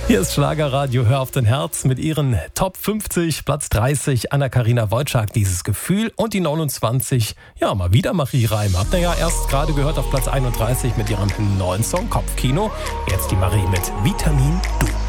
Hier ist Schlagerradio, hör auf dein Herz mit ihren Top 50, Platz 30, Anna-Karina Wojcik, dieses Gefühl, und die 29, ja, mal wieder Marie Reim. Habt ihr ja erst gerade gehört auf Platz 31 mit ihrem neuen Song Kopfkino. Jetzt die Marie mit Vitamin Du.